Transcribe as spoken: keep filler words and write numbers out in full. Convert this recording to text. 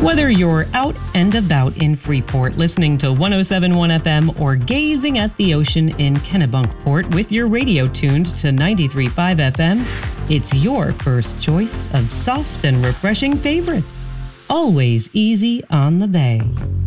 Whether you're out and about in Freeport listening to one oh seven point one F M or gazing at the ocean in Kennebunkport with your radio tuned to ninety-three point five F M, it's your first choice of soft and refreshing favorites. Always easy on the bay.